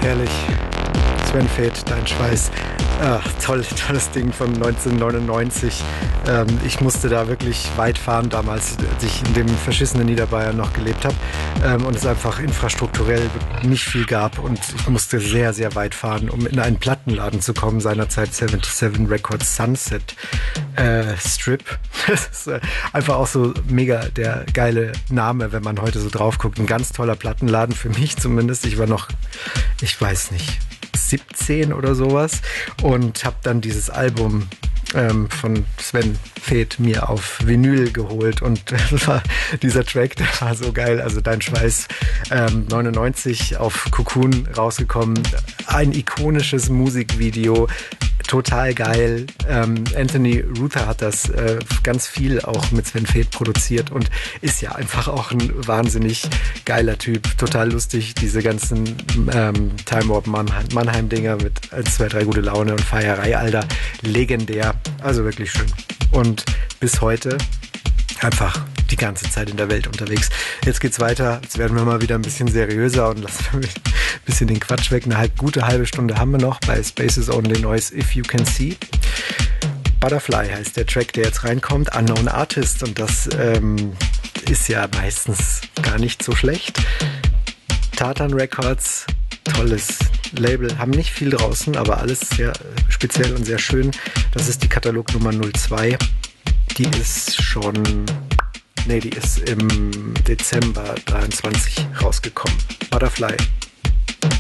Herrlich. Sven Väth, Dein Schweiß. Ach, tolles Ding von 1999. Ich musste da wirklich weit fahren damals, als ich in dem verschissenen Niederbayern noch gelebt habe und es einfach infrastrukturell nicht viel gab und ich musste sehr, sehr weit fahren, um in einen Plattenladen zu kommen, seinerzeit 77 Records Sunset Strip. Das ist einfach auch so mega der geile Name, wenn man heute so drauf guckt. Ein ganz toller Plattenladen, für mich zumindest. Ich war noch, ich weiß nicht, 17 oder sowas und habe dann dieses Album von Sven Väth mir auf Vinyl geholt und dieser Track, der war so geil, also Dein Schweiß 99 auf Cocoon rausgekommen, ein ikonisches Musikvideo, total geil. Anthony Ruther hat das ganz viel auch mit Sven Väth produziert und ist ja einfach auch ein wahnsinnig geiler Typ. Total lustig, diese ganzen Time Warp Mannheim-Dinger mit 1, 2, 3 gute Laune und Feierei, Alter. Legendär. Also wirklich schön. Und bis heute einfach die ganze Zeit in der Welt unterwegs. Jetzt geht's weiter. Jetzt werden wir mal wieder ein bisschen seriöser und lassen wir ein bisschen den Quatsch weg. Eine gute halbe Stunde haben wir noch bei Spaces Only Noise If You Can See. Butterfly heißt der Track, der jetzt reinkommt. Unknown Artist. Und das ist ja meistens gar nicht so schlecht. Tartan Records, tolles Label, haben nicht viel draußen, aber alles sehr speziell und sehr schön. Das ist die Katalognummer 02. Die ist die ist im Dezember 23 rausgekommen. Butterfly.